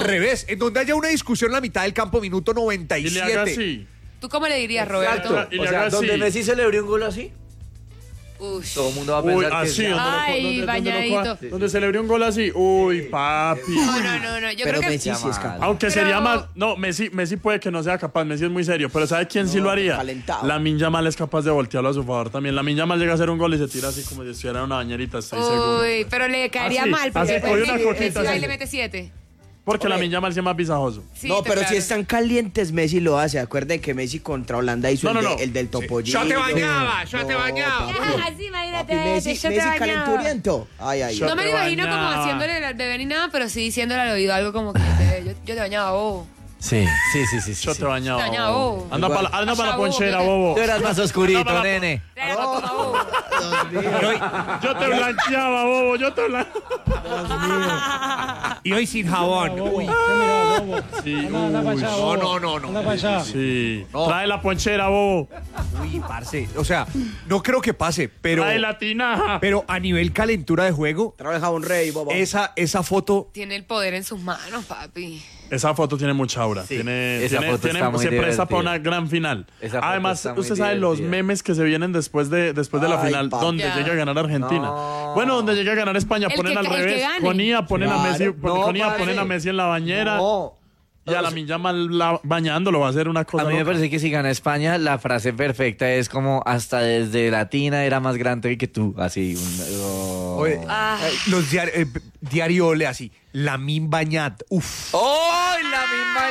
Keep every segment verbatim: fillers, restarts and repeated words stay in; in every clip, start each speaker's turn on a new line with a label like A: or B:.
A: revés, en donde haya una discusión en la mitad del campo, minuto noventa y siete.
B: Y le haga así.
C: ¿Tú cómo le dirías, Roberto?
D: Exacto.
B: Y
D: O
B: le
D: sea,
B: haga
D: donde
B: así.
D: Messi celebre un gol así,
C: Uy.
D: todo el mundo va a
B: Uy,
D: pensar que
B: así,
D: es-
B: donde, lo-
C: Ay,
B: donde, donde, lo
C: bañadito.
B: coja- donde celebre un gol así. Uy, papi.
C: No, no, no, no. Yo
E: Pero
C: creo que
E: Messi sí es capaz.
B: Aunque
C: Pero-
B: sería más. No, Messi, Messi puede que no sea capaz. Messi es muy serio. Pero ¿sabe quién sí lo haría?
E: calentado.
B: Lamine Yamal es capaz de voltearlo a su favor también. Lamine Yamal llega a hacer un gol y se tira así como si estuviera en una bañerita, estoy seguro.
C: Uy, pero le caería
B: Así,
C: mal. Porque
B: así,
C: pues,
B: coge una
C: Messi-
B: coquita
C: Messi va y
B: así.
C: le mete siete.
B: Porque Lamine Yamal sí es más visajoso.
C: Sí,
E: no,
C: te
E: pero si
C: claro.
E: están calientes, Messi lo hace. Acuerden que Messi contra Holanda hizo
B: No,
E: el,
B: no,
E: de-
B: no.
E: el del topollillo.
A: Yo te bañaba, yo te bañaba.
C: Ah, sí, imagínate.
E: Papi, Messi,
C: yo te
E: Messi
C: bañaba.
E: calenturiento. Ay, ay,
B: Yo-
E: ay.
C: No me lo
B: te
C: imagino como
B: bañaba.
C: haciéndole al bebé ni nada, pero sí diciéndole al oído algo como que te- yo, yo te bañaba, bobo.
D: Sí, sí, sí, sí. sí,
B: Yo
D: sí.
B: te bañaba.
C: Te bañaba,
B: bobo.
C: bobo.
B: Anda para la, anda pa' la
C: Allá, bobo,
B: ponchera,
C: que te-
B: bobo.
D: Tú eras más oscurito,
B: No, no, no.
D: nene.
C: Trae la coca, bobo.
A: Y hoy,
B: Yo te blanqueaba, bobo. Yo te blanqueaba.
A: y hoy sin jabón. Uy.
B: Sí,
F: Anda para
B: uy,
F: allá,
A: No,
F: bobo.
A: no, no, no.
F: Anda para allá.
B: sí.
A: No.
B: Trae la ponchera, bobo.
A: Uy, parce. O sea, no creo que pase, pero,
B: Trae la tinaja.
A: pero a nivel calentura de juego,
E: Trabaja un rey, bobo.
A: esa, esa foto.
C: Tiene el poder en sus manos, papi.
B: Esa foto tiene mucha aura.
D: Sí,
B: tiene,
D: esa
B: tiene,
D: foto
B: tiene-
D: está muy
B: se presta
D: divertida.
B: para una gran final.
D: Esa foto
B: Además,
D: está muy
B: usted sabe los
D: divertida.
B: memes que se vienen después de, después de la
E: Ay,
B: final,
E: papi.
B: donde
C: Ya.
B: llega a ganar Argentina.
D: No.
B: Bueno, donde llega a ganar España,
C: El
B: ponen
C: que-
B: al
C: el que
B: revés.
C: gane.
B: Con I A ponen a
E: Claro.
B: Messi,
D: No,
B: con I A
D: parce.
B: ponen a Messi en la bañera.
D: No.
B: Y a la llama bañándolo, va a ser una cosa.
D: A mí me
B: loca.
D: parece que si gana España, la frase perfecta es como hasta desde Latina era más grande que tú. Así. Un, oh.
A: Oye,
C: Ah.
A: eh, los diari- eh, diario Ole así. Lamin Bañat. Uf.
D: ¡Oh! La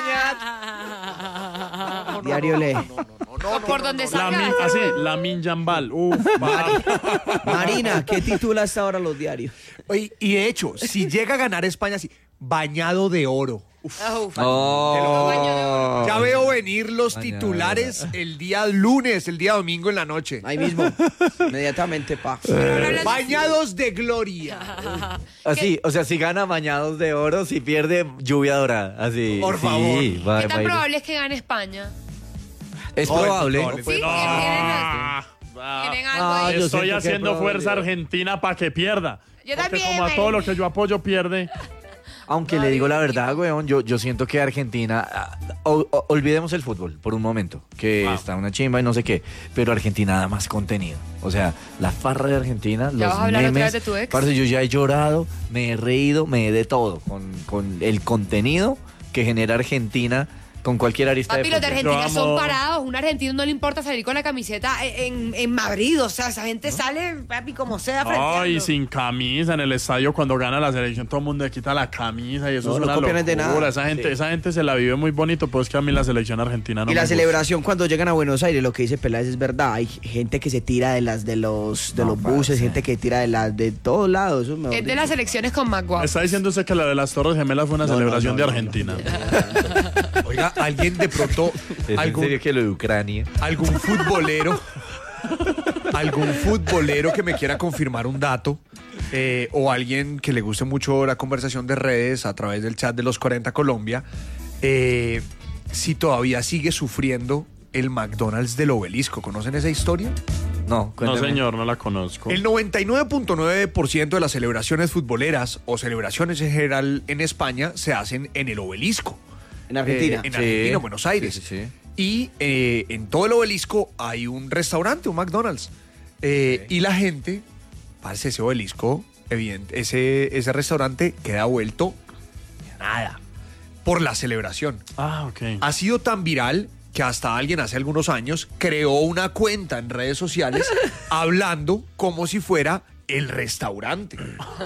D: misma
E: Diario Le.
C: Por donde
B: La
C: salga.
B: min, así, la Min Jambal. Uf, papi.
E: Marina, ¿qué titula hasta ahora los diarios?
A: Oye, y de hecho, si llega a ganar España así, bañado de oro. Uf.
C: Ah, uf.
D: Oh.
A: Ya veo venir los
D: Bañado.
A: titulares el día lunes, el día domingo en la noche.
E: Ahí mismo. Inmediatamente, pa.
A: Bañados de gloria.
D: Así, o sea, si gana bañados de oro, si pierde lluvia dorada. Así.
A: Por
D: sí,
A: favor.
D: va-
C: ¿Qué tan
D: va a ir.
C: probable es que gane España?
D: Es
A: No,
D: probable.
A: es probable.
C: Sí,
B: No.
C: tienen, tienen algo
D: Ah,
C: ahí.
D: yo
B: Estoy
D: siento que hay
B: haciendo fuerza
D: probabilidad.
B: argentina para que pierda.
C: Yo
B: Porque
C: también,
B: como a
C: me-
B: todo lo que yo apoyo pierde.
D: Aunque le digo la verdad, weón, yo, yo siento que Argentina, ah, o- o- olvidemos el fútbol por un momento, que
B: Ah.
D: está una chimba y no sé qué, pero Argentina da más contenido. O sea, la farra de Argentina,
C: ¿Ya
D: los
C: vas a hablar otra
D: memes,
C: vez de tu ex?
D: parce, yo ya he llorado, me he reído, me he de todo con, con el contenido que genera Argentina con cualquier arista
C: Papi, los de
D: de fútbol.
C: Argentina
B: Yo amo-
C: son parados. Un argentino no le importa salir con la camiseta en, en Madrid. O sea, esa gente sale, papi, como sea,
B: Ay,
C: frenteando.
B: sin camisa en el estadio cuando gana la selección, todo el mundo le quita la camisa y eso
E: No,
B: es
E: no
B: una
E: copian
B: locura.
E: de nada.
B: Esa gente,
D: Sí.
B: esa gente se la vive muy bonito, pues que a mí la selección argentina no
E: Y
B: me
E: la
B: gusta.
E: celebración cuando llegan a Buenos Aires, lo que dice Peláez es verdad. Hay gente que se tira de las de los de
D: No,
E: los buses,
D: parce.
E: gente que tira de las de todos lados. Eso es mejor
C: Es de
E: dicho.
C: las elecciones con McGuire.
B: Está diciendo usted que la de las Torres Gemelas fue una
E: No, no,
B: celebración
E: no,
B: de
E: no, no.
B: Argentina.
A: Oiga, alguien de pronto,
D: ¿Es en
A: algún,
D: serio que lo de Ucrania?
A: algún futbolero, algún futbolero que me quiera confirmar un dato, eh, o alguien que le guste mucho la conversación de redes a través del chat de los cuarenta Colombia, eh, si todavía sigue sufriendo el McDonald's del Obelisco. ¿Conocen esa historia?
D: No,
B: No,
D: cuéntame.
B: señor, no la conozco.
A: El noventa y nueve punto nueve por ciento de las celebraciones futboleras o celebraciones en general en España se hacen en el Obelisco.
E: En Argentina.
A: Eh, en
D: Sí.
A: Argentina, Buenos Aires.
D: Sí, sí, sí.
A: Y eh, en todo el Obelisco hay un restaurante, un McDonald's. Eh, Y la gente, parece ese Obelisco, evidente, ese, ese restaurante queda vuelto nada por la celebración.
B: Ah, ok.
A: Ha sido tan viral que hasta alguien hace algunos años creó una cuenta en redes sociales hablando como si fuera el restaurante.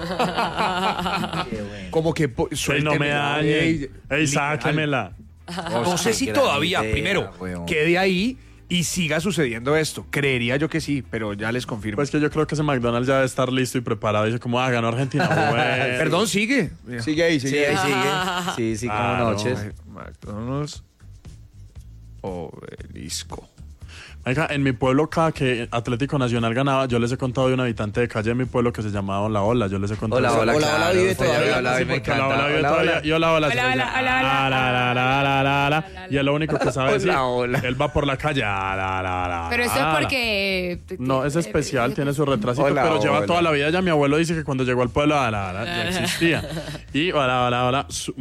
A: Como que po-
B: Ey, no me
A: suéltemela,
B: dañe.
A: ey,
B: Ey,
A: literal.
B: sáquemela.
A: No sé si todavía, primero, quede ahí y siga sucediendo esto. Creería yo que sí, pero ya les confirmo.
B: Pues que yo creo que ese McDonald's ya debe estar listo y preparado. Dice como, ah, ganó Argentina. Bueno.
A: Perdón, sigue.
E: Sigue ahí,
D: Sí,
E: sigue
D: ahí
E: ahí.
D: sigue. Sí, sí, como
B: Claro.
D: noches.
A: McDonald's Obelisco.
B: Oiga, en mi pueblo, cada que Atlético Nacional ganaba, yo les he contado de un habitante de calle de mi pueblo que se llamaba La Ola. Yo les he contado.
D: Hola,
B: eso.
D: hola,
E: Hola,
D: claro.
E: hola, vive
D: Sí,
E: todavía.
D: hola,
B: Sí,
D: me
B: porque la
D: encanta.
B: Ola vive
D: Hola,
B: todavía.
D: hola.
B: Y hola, hola.
C: Hola,
B: se
C: hola,
B: llama,
C: hola, hola.
B: ah, la, la, la, la, la, la. Y es lo único que sabe decir.
D: Hola, hola.
B: Él va por la calle. ah, la, la, la,
C: Pero eso
B: la,
C: es
B: la.
C: porque...
B: No, es especial, tiene su retrasito,
D: Hola,
B: pero lleva
D: hola.
B: toda la vida. Ya mi abuelo dice que cuando llegó al pueblo, ah, la, la, ya existía. Y hola, hola, hola. su-